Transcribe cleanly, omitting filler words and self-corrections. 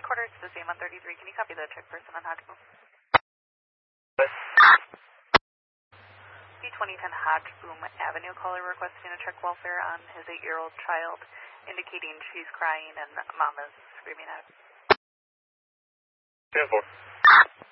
quarters to the same on 33. Can you copy the check person on Hodge Boom? B2010 Hodge Boom Avenue caller requesting to check welfare on his 8-year-old child, indicating she's crying and mom is screaming at him. 10-4.